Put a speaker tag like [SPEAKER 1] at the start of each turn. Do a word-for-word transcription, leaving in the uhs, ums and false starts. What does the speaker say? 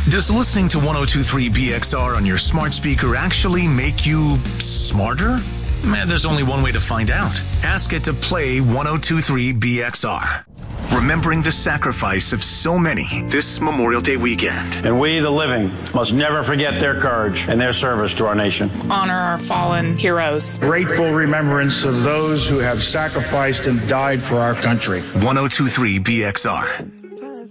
[SPEAKER 1] Does listening to one oh two point three B X R on your smart speaker actually make you smarter? Man, there's only one way to find out. Ask it to play one oh two point three B X R. Remembering the sacrifice of so many this Memorial Day weekend.
[SPEAKER 2] And we, the living, must never forget their courage and their service to our nation.
[SPEAKER 3] Honor our fallen heroes.
[SPEAKER 4] Grateful remembrance of those who have sacrificed and died for our country.
[SPEAKER 1] one oh two point three B X R.